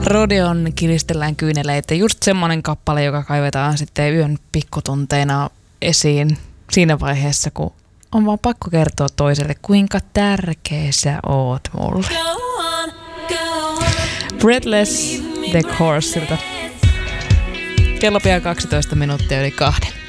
Rodeon kiristellään kyyneleitä. Just semmoinen kappale, joka kaivetaan sitten yön pikkutunteina esiin siinä vaiheessa, kun on vaan pakko kertoa toiselle, kuinka tärkeä sä oot mulle. Breathless The Courseilta. Kello pian 12 minuuttia yli 2.